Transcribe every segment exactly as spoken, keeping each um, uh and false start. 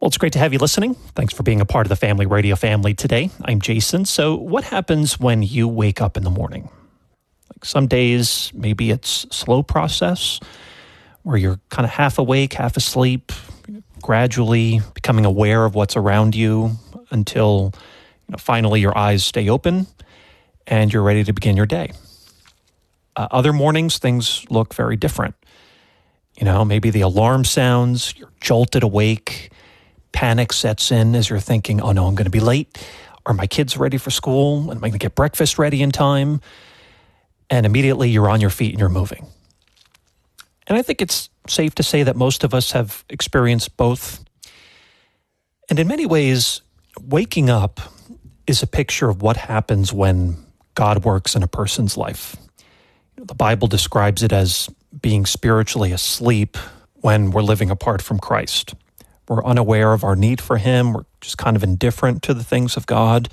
Well, it's great to have you listening. Thanks for being a part of the Family Radio family today. I'm Jason. So what happens when you wake up in the morning? Like some days, maybe it's a slow process where you're kind of half awake, half asleep, gradually becoming aware of what's around you until you know, finally your eyes stay open and you're ready to begin your day. Uh, other mornings, things look very different. You know, maybe the alarm sounds, you're jolted awake, panic sets in as you're thinking, oh no, I'm going to be late. Are my kids ready for school? Am I going to get breakfast ready in time? And immediately you're on your feet and you're moving. And I think it's safe to say that most of us have experienced both. And in many ways, waking up is a picture of what happens when God works in a person's life. The Bible describes it as being spiritually asleep when we're living apart from Christ. We're unaware of our need for Him. We're just kind of indifferent to the things of God.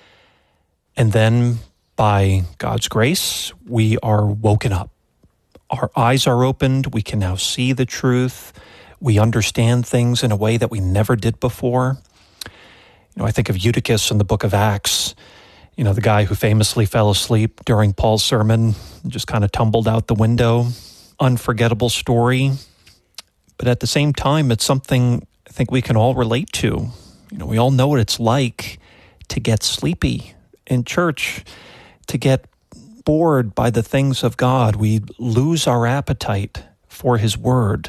And then by God's grace, we are woken up. Our eyes are opened. We can now see the truth. We understand things in a way that we never did before. You know, I think of Eutychus in the book of Acts, you know, the guy who famously fell asleep during Paul's sermon, just kind of tumbled out the window. Unforgettable story. But at the same time, it's something I think we can all relate to. You know, we all know what it's like to get sleepy in church, to get bored by the things of God. We lose our appetite for His Word.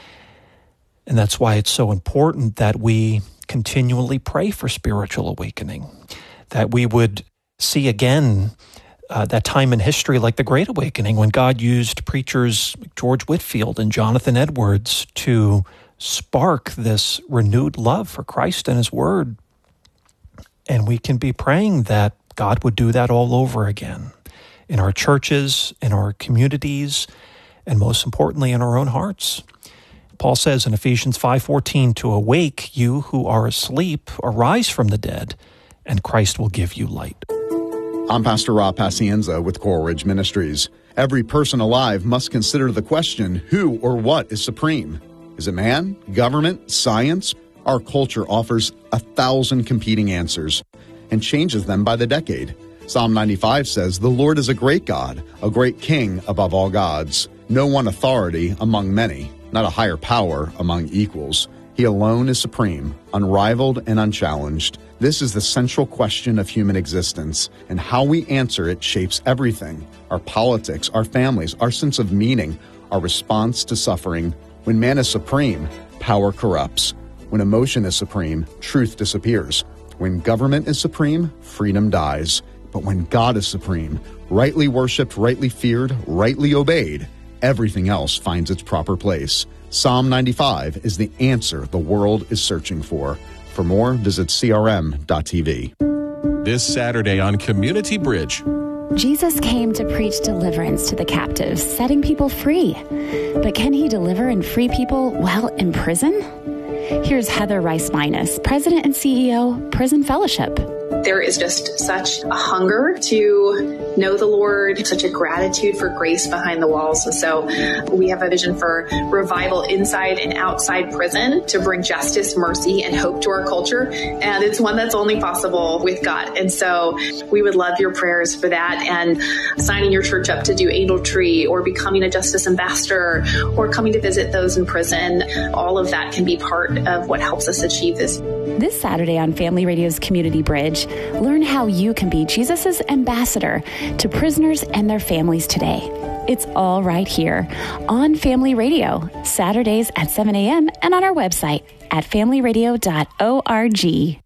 And that's why it's so important that we continually pray for spiritual awakening, that we would see again uh, that time in history like the Great Awakening when God used preachers like George Whitefield and Jonathan Edwards to spark this renewed love for Christ and His Word. And we can be praying that God would do that all over again in our churches, in our communities, and most importantly, in our own hearts. Paul says in Ephesians five fourteen, to awake you who are asleep, arise from the dead, and Christ will give you light. I'm Pastor Rob Pacienza with Coral Ridge Ministries. Every person alive must consider the question, who or what is supreme? Is it man, government, science? Our culture offers a thousand competing answers and changes them by the decade. Psalm ninety-five says, the Lord is a great God, a great king above all gods. No one authority among many, not a higher power among equals. He alone is supreme, unrivaled and unchallenged. This is the central question of human existence, and how we answer it shapes everything. Our politics, our families, our sense of meaning, our response to suffering. When man is supreme, power corrupts. When emotion is supreme, truth disappears. When government is supreme, freedom dies. But when God is supreme, rightly worshipped, rightly feared, rightly obeyed, everything else finds its proper place. Psalm ninety-five is the answer the world is searching for. For more, visit C R M dot T V. This Saturday on Community Bridge. Jesus came to preach deliverance to the captives, setting people free. But can He deliver and free people while in prison? Here's Heather Rice-Minus, President and C E O, Prison Fellowship. There is just such a hunger to know the Lord, such a gratitude for grace behind the walls. And so we have a vision for revival inside and outside prison to bring justice, mercy, and hope to our culture. And it's one that's only possible with God. And so we would love your prayers for that, and signing your church up to do Angel Tree or becoming a justice ambassador or coming to visit those in prison. All of that can be part of what helps us achieve this. This Saturday on Family Radio's Community Bridge, learn how you can be Jesus' ambassador to prisoners and their families today. It's all right here on Family Radio, Saturdays at seven a.m. and on our website at family radio dot org.